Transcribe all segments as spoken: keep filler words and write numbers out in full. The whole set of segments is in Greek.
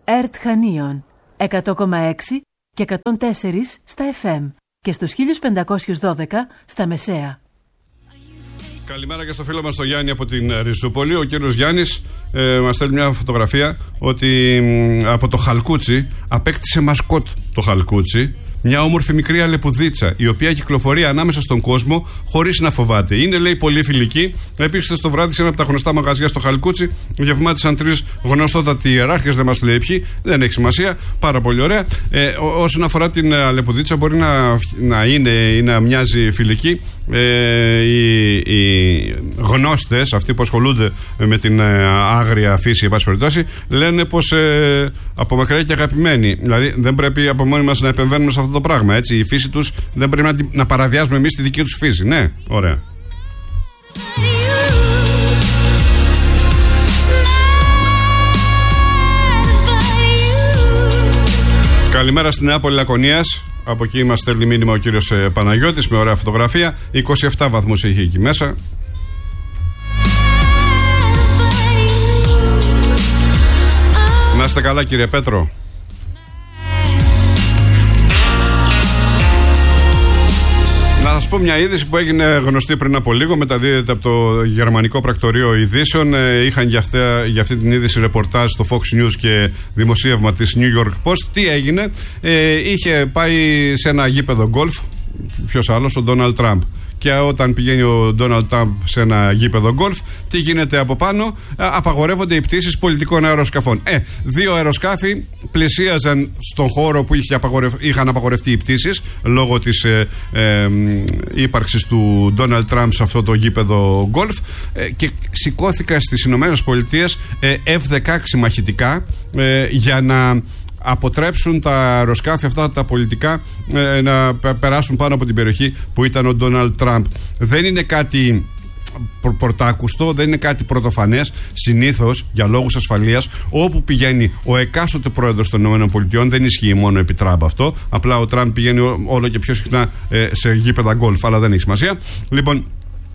ΕΡΤ Χανίων εκατό κόμμα έξι και εκατόν τέσσερα στα εφ εμ και στους χίλια πεντακόσια δώδεκα στα μεσαία. Καλημέρα και στο φίλο μας τον Γιάννη από την Ριζούπολη. Ο κύριος Γιάννης ε, μας στέλνει μια φωτογραφία ότι μ, από το Χαλκούτσι απέκτησε μασκότ το Χαλκούτσι. Μια όμορφη μικρή αλεπουδίτσα, η οποία κυκλοφορεί ανάμεσα στον κόσμο χωρίς να φοβάται. Είναι, λέει, πολύ φιλική. Επίσης, το βράδυ σε ένα από τα γνωστά μαγαζιά στο Χαλκούτσι γευμάτισαν τρεις γνωστότατοι ιεράρχες. Δεν μας λέει ποιοι, δεν έχει σημασία. Πάρα πολύ ωραία. Ε, ό, όσον αφορά την αλεπουδίτσα, μπορεί να, να είναι ή να μοιάζει φιλική. Ε, οι, οι γνώστες, αυτοί που ασχολούνται με την ε, άγρια φύση, εν πάση περιπτώσει, λένε πως ε, από μακριά και αγαπημένοι. Δηλαδή, δεν πρέπει από μόνοι μας να επεμβαίνουμε σε αυτό το πράγμα. Έτσι. Η φύση τους δεν πρέπει να, να παραβιάζουμε εμείς τη δική τους φύση. Ναι, ωραία. Καλημέρα στην Νεάπολη Λακωνίας. Από εκεί μας στέλνει μήνυμα ο κύριος Παναγιώτης με ωραία φωτογραφία. είκοσι επτά βαθμούς έχει εκεί μέσα. Να είστε καλά, κύριε Πέτρο. Να σας πω μια είδηση που έγινε γνωστή πριν από λίγο, μεταδίδεται από το γερμανικό πρακτορείο ειδήσεων. Είχαν για, αυτά, για αυτή την είδηση ρεπορτάζ στο Fox News και δημοσίευμα της New York Post. Τι έγινε? Ε, είχε πάει σε ένα γήπεδο γκολφ, ποιος άλλος, ο Ντόναλντ Τραμπ. Και όταν πηγαίνει ο Ντόναλντ Τραμπ σε ένα γήπεδο γκολφ, τι γίνεται από πάνω? Απαγορεύονται οι πτήσεις πολιτικών αεροσκαφών. Ε, δύο αεροσκάφη πλησίαζαν στον χώρο που είχε απαγορευ... είχαν απαγορευτεί οι πτήσεις λόγω της ε, ε, ύπαρξης του Ντόναλντ Τραμπ σε αυτό το γήπεδο γκολφ ε, και σηκώθηκαν στις Ηνωμένες Πολιτείες ε, εφ δεκαέξι μαχητικά ε, για να αποτρέψουν τα αεροσκάφη αυτά τα πολιτικά ε, να περάσουν πάνω από την περιοχή που ήταν ο Ντόναλντ Τραμπ. Δεν είναι κάτι προ- πρωτάκουστο, δεν είναι κάτι πρωτοφανές. Συνήθως, για λόγους ασφαλείας, όπου πηγαίνει ο εκάστοτε πρόεδρος των ΗΠΑ, δεν ισχύει μόνο επί Τραμπ αυτό. Απλά ο Τραμπ πηγαίνει όλο και πιο συχνά ε, σε γήπεδα γκολφ, αλλά δεν έχει σημασία. Λοιπόν,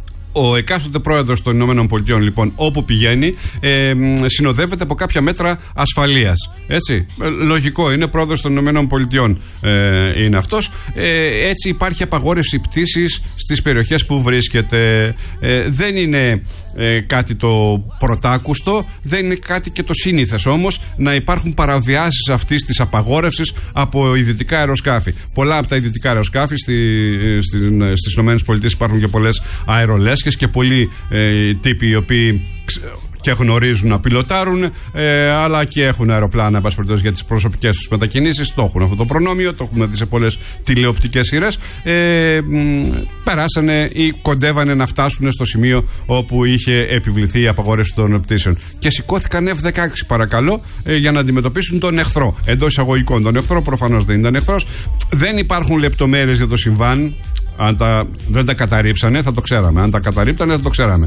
ο εκάστοτε πρόεδρος των ΗΠΑ, λοιπόν, όπου πηγαίνει, ε, συνοδεύεται από κάποια μέτρα ασφαλείας. Έτσι. Ε, λογικό, είναι πρόεδρος των ΗΠΑ, ε, είναι αυτός. Ε, έτσι υπάρχει απαγόρευση πτήσης στις περιοχές που βρίσκεται. Ε, δεν είναι ε, κάτι το πρωτάκουστο, δεν είναι κάτι και το σύνηθες όμως να υπάρχουν παραβιάσεις αυτής της απαγόρευσης από ιδιωτικά αεροσκάφη. Πολλά από τα ιδιωτικά αεροσκάφη στη, στη, στις ΗΠΑ υπάρχουν και πολλές αερολέσχες και πολλοί ε, τύποι οι οποίοι και γνωρίζουν να πιλοτάρουν, ε, αλλά και έχουν αεροπλάνα, εν πάση περιπτώσει, για τις προσωπικές τους μετακινήσεις. Το έχουν αυτό το προνόμιο, το έχουμε δει σε πολλές τηλεοπτικές σειρές. Ε, μ, περάσανε ή κοντεύανε να φτάσουν στο σημείο όπου είχε επιβληθεί η απαγόρευση των πτήσεων. Και σηκώθηκαν εφ δεκαέξι, παρακαλώ, ε, για να αντιμετωπίσουν τον εχθρό. Εντός εισαγωγικών. Τον εχθρό προφανώς δεν ήταν εχθρός. Δεν υπάρχουν λεπτομέρειες για το συμβάν. Αν τα, δεν τα καταρρίψανε, θα το ξέραμε. Αν τα καταρρίπτανε, θα το ξέραμε.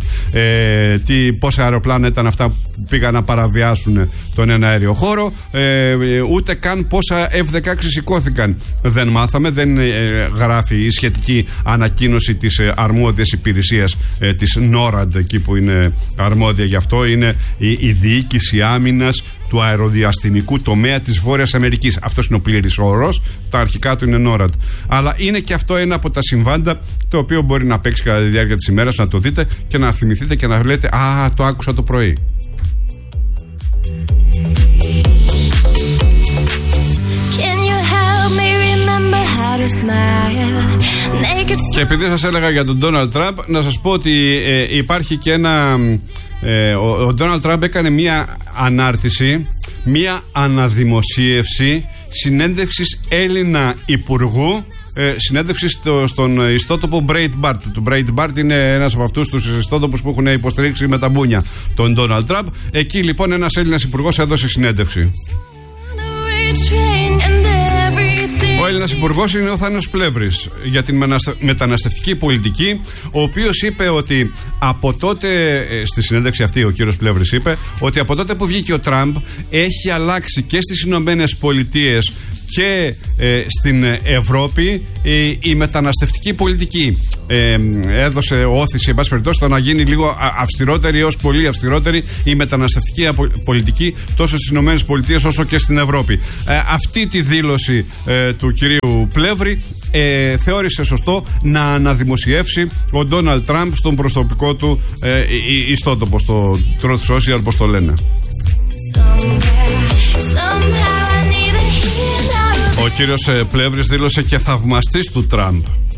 Ε, τι, πόσα αεροπλάνα ήταν αυτά που πήγαν να παραβιάσουν τον εναέριο χώρο. Ε, ούτε καν πόσα εφ δεκαέξι σηκώθηκαν. Δεν μάθαμε. Δεν ε, γράφει η σχετική ανακοίνωση της ε, αρμόδιας υπηρεσίας ε, της νόραντ, εκεί που είναι αρμόδια γι' αυτό. Είναι η, η διοίκηση άμυνας του αεροδιαστημικού τομέα της Βόρειας Αμερικής. Αυτός είναι ο πλήρης όρος. Τα αρχικά του είναι νόραντ. Αλλά είναι και αυτό ένα από τα συμβάντα το οποίο μπορεί να παίξει κατά τη διάρκεια της ημέρας, να το δείτε και να θυμηθείτε και να λέτε «Α, το άκουσα το πρωί». Και επειδή σας έλεγα για τον Ντόναλντ Τραμπ, να σας πω ότι ε, υπάρχει και ένα... Ε, ο Ντόναλντ Τραμπ έκανε μία ανάρτηση, μία αναδημοσίευση συνέντευξης Έλληνα υπουργού, ε, συνέντευξη στο, στον ιστότοπο Breitbart. Το Breitbart είναι ένας από αυτούς τους ιστότοπους που έχουν υποστηρίξει με τα μπούνια τον Ντόναλντ Τραμπ. Εκεί λοιπόν ένας Έλληνας υπουργός έδωσε συνέντευξη. Ο Έλληνας υπουργός είναι ο Θάνος Πλεύρης για την μεταναστευτική πολιτική, ο οποίος είπε ότι από τότε, στη συνέντευξη αυτή ο κύριος Πλεύρης είπε ότι από τότε που βγήκε ο Τραμπ έχει αλλάξει και στις Ηνωμένες Πολιτείες και ε, στην Ευρώπη ε, η μεταναστευτική πολιτική. Ε, έδωσε όθηση, εν πάση περιπτώσει, στο να γίνει λίγο αυστηρότερη έως πολύ αυστηρότερη η μεταναστευτική πολιτική τόσο στις ΗΠΑ όσο και στην Ευρώπη. Ε, αυτή τη δήλωση ε, του κυρίου Πλεύρη ε, θεώρησε σωστό να αναδημοσιεύσει ο Ντόναλντ Τραμπ στον προσωπικό του ε, ιστότοπο, στο Truth Social, όπως το λένε. Ο κύριος Πλεύρης δήλωσε και θαυμαστής του Τραμπ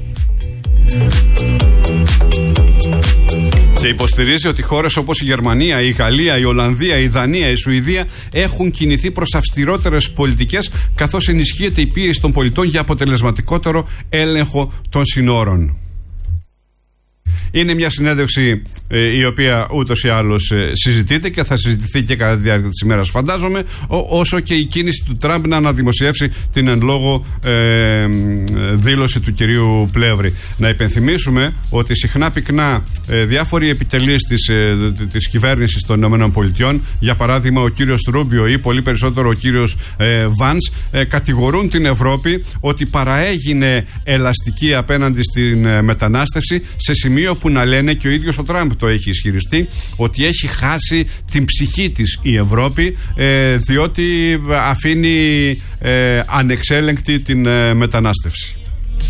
και υποστηρίζει ότι χώρες όπως η Γερμανία, η Γαλλία, η Ολλανδία, η Δανία, η Σουηδία έχουν κινηθεί προς αυστηρότερες πολιτικές, καθώς ενισχύεται η πίεση των πολιτών για αποτελεσματικότερο έλεγχο των συνόρων. Είναι μια συνέντευξη ε, η οποία ούτως ή άλλως ε, συζητείται και θα συζητηθεί και κατά τη διάρκεια της ημέρας, φαντάζομαι, ό, όσο και η κίνηση του Τραμπ να αναδημοσιεύσει την εν λόγω ε, δήλωση του κυρίου Πλεύρη. Να υπενθυμίσουμε ότι συχνά πυκνά ε, διάφοροι επιτελείς της, ε, της κυβέρνησης των ΗΠΑ, για παράδειγμα ο κύριος Ρούμπιο ή πολύ περισσότερο ο κύριος ε, Βάνς, ε, κατηγορούν την Ευρώπη ότι παραέγινε ελαστική απέναντι στην ε, μετανάστευση, σε σημείο που να λένε, και ο ίδιος ο Τραμπ το έχει ισχυριστεί, ότι έχει χάσει την ψυχή της η Ευρώπη, ε, διότι αφήνει ε, ανεξέλεγκτη την ε, μετανάστευση.